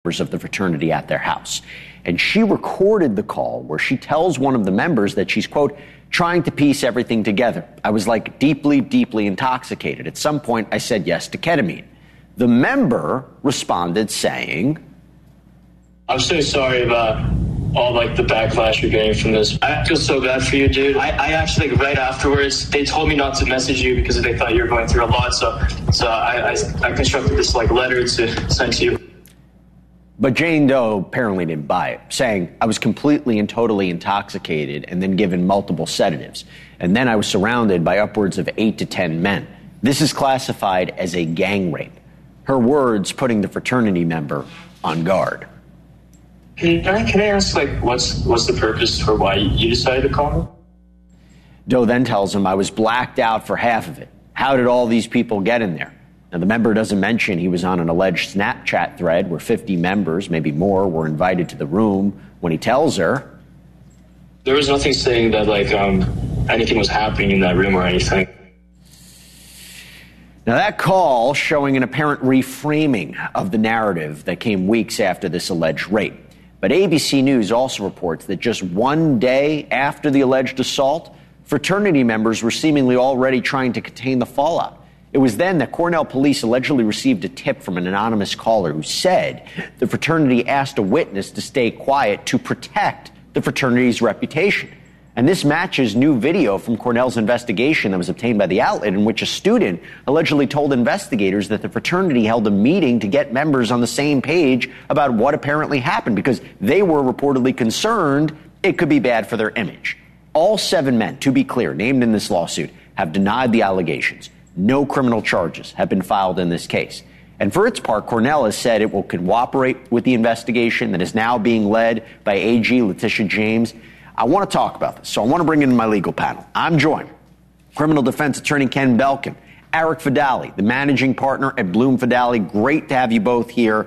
members of the fraternity at their house. And she recorded the call where she tells one of the members that she's, quote, trying to piece everything together. I was like deeply, deeply intoxicated. At some point, I said yes to ketamine. The member responded saying, I'm so sorry about all the backlash you're getting from this. I feel so bad for you, dude. I actually right afterwards, they told me not to message you because they thought you were going through a lot. So I constructed this letter to send to you. But Jane Doe apparently didn't buy it, saying, I was completely and totally intoxicated and then given multiple sedatives. And then I was surrounded by upwards of 8 to 10 men. This is classified as a gang rape. Her words putting the fraternity member on guard. Can I ask, what's the purpose for why you decided to call me? Doe then tells him, I was blacked out for half of it. How did all these people get in there? Now, the member doesn't mention he was on an alleged Snapchat thread where 50 members, maybe more, were invited to the room when he tells her. There was nothing saying that, anything was happening in that room or anything. Now, that call showing an apparent reframing of the narrative that came weeks after this alleged rape. But ABC News also reports that just one day after the alleged assault, fraternity members were seemingly already trying to contain the fallout. It was then that Cornell police allegedly received a tip from an anonymous caller who said the fraternity asked a witness to stay quiet to protect the fraternity's reputation. And this matches new video from Cornell's investigation that was obtained by the outlet, in which a student allegedly told investigators that the fraternity held a meeting to get members on the same page about what apparently happened because they were reportedly concerned it could be bad for their image. All 7 men, to be clear, named in this lawsuit, have denied the allegations. No criminal charges have been filed in this case. And for its part, Cornell has said it will cooperate with the investigation that is now being led by AG Letitia James. I want to talk about this, so I want to bring in my legal panel. I'm joined. Criminal defense attorney Ken Belkin, Eric Fidali, the managing partner at Bloom Fidali. Great to have you both here.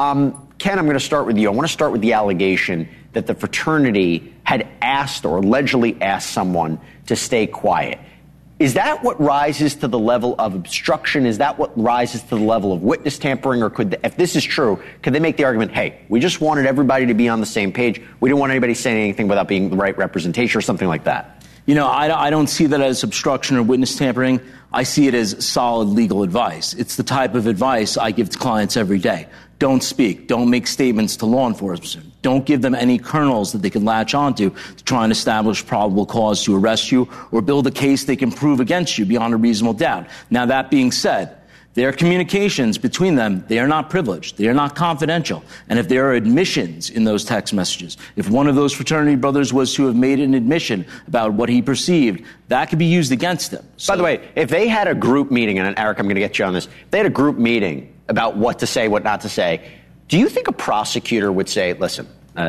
Ken, I'm going to start with you. I want to start with the allegation that the fraternity had asked or allegedly asked someone to stay quiet. Is that what rises to the level of obstruction? Is that what rises to the level of witness tampering? Or if this is true, could they make the argument, hey, we just wanted everybody to be on the same page. We didn't want anybody saying anything without being the right representation or something like that? You know, I don't see that as obstruction or witness tampering. I see it as solid legal advice. It's the type of advice I give to clients every day. Don't speak. Don't make statements to law enforcement. Don't give them any kernels that they can latch onto to try and establish probable cause to arrest you or build a case they can prove against you beyond a reasonable doubt. Now, that being said, their communications between them, they are not privileged. They are not confidential. And if there are admissions in those text messages, if one of those fraternity brothers was to have made an admission about what he perceived, that could be used against them. By the way, if they had a group meeting, and Eric, I'm going to get you on this, if they had a group meeting about what to say, what not to say, do you think a prosecutor would say, listen,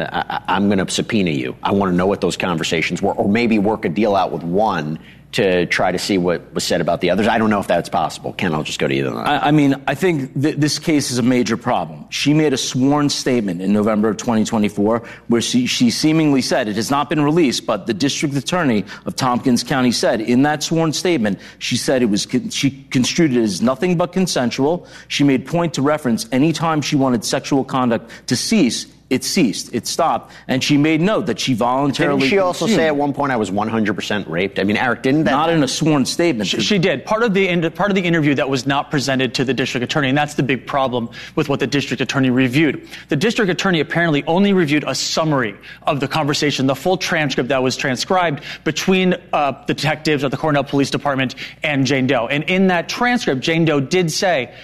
I'm going to subpoena you. I want to know what those conversations were, or maybe work a deal out with one to try to see what was said about the others? I don't know if that's possible. Ken, I'll just go to you. I mean, I think this case is a major problem. She made a sworn statement in November of 2024 where she seemingly said, it has not been released, but the district attorney of Tompkins County said in that sworn statement, she said she construed it as nothing but consensual. She made point to reference any time she wanted sexual conduct to cease, it ceased. It stopped. And she made note that she voluntarily... Didn't she also say at one point I was 100% raped? I mean, Eric, didn't that... Not in a sworn statement. She did. Part of the interview that was not presented to the district attorney, and that's the big problem with what the district attorney reviewed. The district attorney apparently only reviewed a summary of the conversation, the full transcript that was transcribed between the detectives at the Cornell Police Department and Jane Doe. And in that transcript, Jane Doe did say...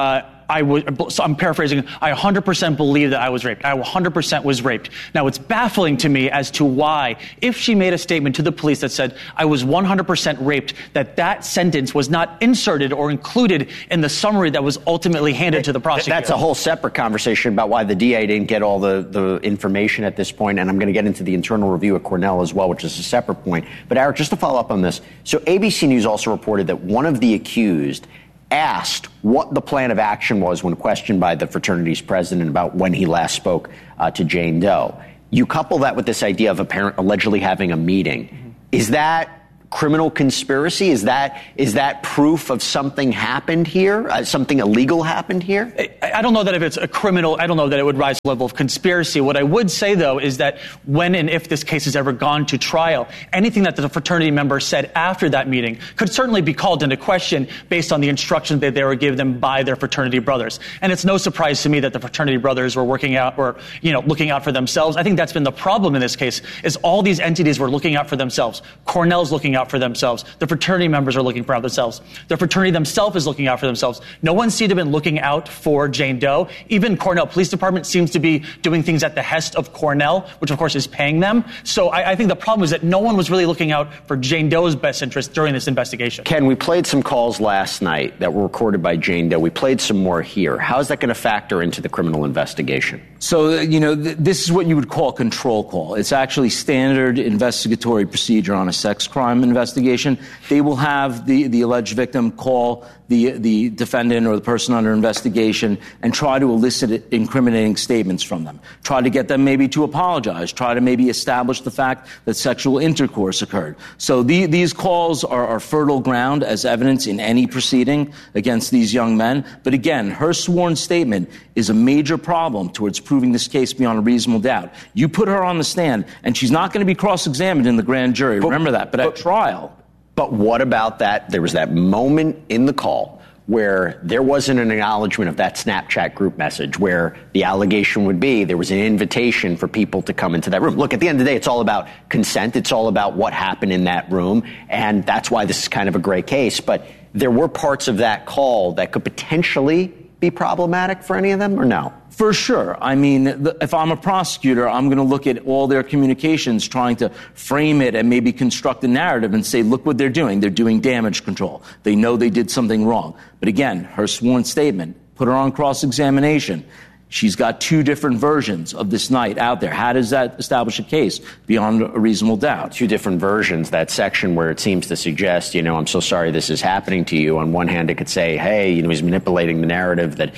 I'm paraphrasing, I 100% believe that I was raped. I 100% was raped. Now, it's baffling to me as to why, if she made a statement to the police that said I was 100% raped, that sentence was not inserted or included in the summary that was ultimately handed to the prosecutor. That's a whole separate conversation about why the DA didn't get all the information at this point, and I'm going to get into the internal review at Cornell as well, which is a separate point. But, Eric, just to follow up on this, so ABC News also reported that one of the accused asked what the plan of action was when questioned by the fraternity's president about when he last spoke to Jane Doe. You couple that with this idea of allegedly having a meeting. Mm-hmm. Is that criminal conspiracy? Is that proof of something happened here? Something illegal happened here? I don't know that if it's a criminal, I don't know that it would rise to the level of conspiracy. What I would say, though, is that when and if this case has ever gone to trial, anything that the fraternity member said after that meeting could certainly be called into question based on the instructions that they were given them by their fraternity brothers. And it's no surprise to me that the fraternity brothers were looking out for themselves. I think that's been the problem in this case, is all these entities were looking out for themselves. Cornell's looking out for themselves. The fraternity members are looking for themselves. The fraternity themselves is looking out for themselves. No one seemed to have been looking out for Jane Doe. Even Cornell Police Department seems to be doing things at the behest of Cornell, which of course is paying them. So I think the problem is that no one was really looking out for Jane Doe's best interest during this investigation. Ken, we played some calls last night that were recorded by Jane Doe. We played some more here. How is that going to factor into the criminal investigation? So, this is what you would call a control call. It's actually standard investigatory procedure on a sex crime investigation. They will have the alleged victim call the defendant or the person under investigation and try to elicit incriminating statements from them. Try to get them maybe to apologize. Try to maybe establish the fact that sexual intercourse occurred. So these calls are fertile ground as evidence in any proceeding against these young men. But again, her sworn statement is a major problem towards proving this case beyond a reasonable doubt. You put her on the stand, and she's not going to be cross-examined in the grand jury. Remember that. But at trial... But what about that? There was that moment in the call where there wasn't an acknowledgement of that Snapchat group message, where the allegation would be there was an invitation for people to come into that room. Look, at the end of the day, it's all about consent. It's all about what happened in that room. And that's why this is kind of a great case. But there were parts of that call that could potentially be problematic for any of them, or no? For sure. I mean, if I'm a prosecutor, I'm going to look at all their communications, trying to frame it and maybe construct a narrative and say, look what they're doing. They're doing damage control. They know they did something wrong. But again, her sworn statement, put her on cross-examination. She's got two different versions of this night out there. How does that establish a case beyond a reasonable doubt? Two different versions, that section where it seems to suggest, I'm so sorry this is happening to you. On one hand, it could say, hey, he's manipulating the narrative that,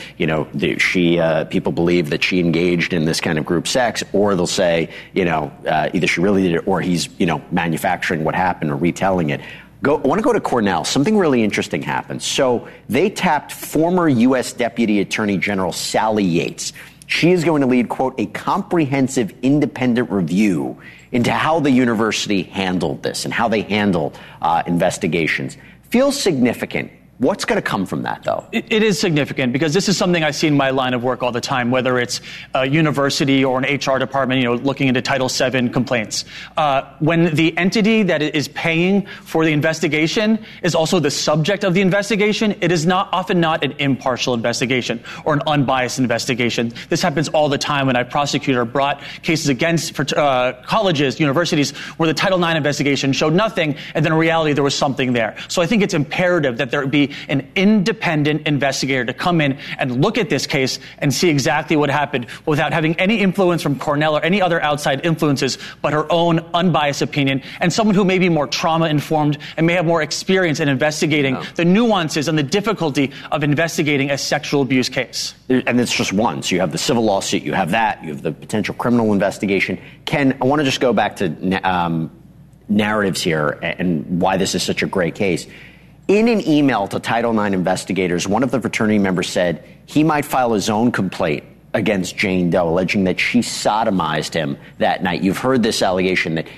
people believe that she engaged in this kind of group sex, or they'll say, either she really did it or he's, manufacturing what happened or retelling it. I want to go to Cornell. Something really interesting happened. So they tapped former U.S. Deputy Attorney General Sally Yates. She is going to lead, quote, a comprehensive independent review into how the university handled this and how they handle investigations. Feels significant. What's going to come from that, though? It is significant because this is something I see in my line of work all the time, whether it's a university or an HR department, looking into Title VII complaints. When the entity that is paying for the investigation is also the subject of the investigation, it is often not an impartial investigation or an unbiased investigation. This happens all the time when I prosecute or brought cases against colleges, universities, where the Title IX investigation showed nothing, and then in reality there was something there. So I think it's imperative that there be an independent investigator to come in and look at this case and see exactly what happened without having any influence from Cornell or any other outside influences, but her own unbiased opinion, and someone who may be more trauma-informed and may have more experience in investigating the nuances and the difficulty of investigating a sexual abuse case. And it's just one. So you have the civil lawsuit, you have that, you have the potential criminal investigation. Ken, I want to just go back to narratives here and why this is such a great case. In an email to Title IX investigators, one of the fraternity members said he might file his own complaint against Jane Doe, alleging that she sodomized him that night. You've heard this allegation that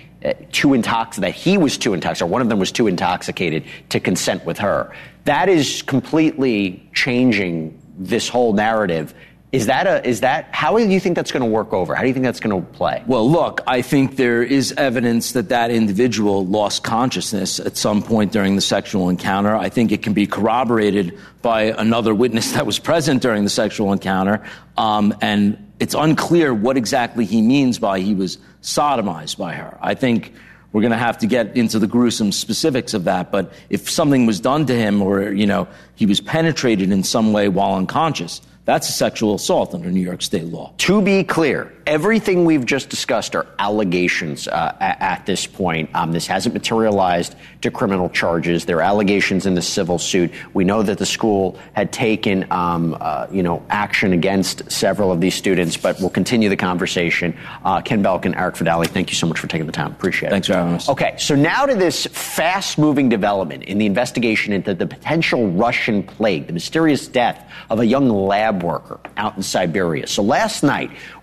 he was too intoxicated, or one of them was too intoxicated to consent with her. That is completely changing this whole narrative. How do you think that's going to work over? How do you think that's going to play? Well, look, I think there is evidence that individual lost consciousness at some point during the sexual encounter. I think it can be corroborated by another witness that was present during the sexual encounter. And it's unclear what exactly he means by he was sodomized by her. I think we're going to have to get into the gruesome specifics of that. But if something was done to him or, he was penetrated in some way while unconscious, That's a sexual assault under New York state law. To be clear, everything we've just discussed are allegations at this point. This hasn't materialized to criminal charges. There are allegations in the civil suit. We know that the school had taken, action against several of these students, but we'll continue the conversation. Ken Belkin, Eric Fidali, thank you so much for taking the time. Appreciate it. Thanks for having us. Okay, so now to this fast-moving development in the investigation into the potential Russian plague, the mysterious death of a young lab worker out in Siberia. So last night,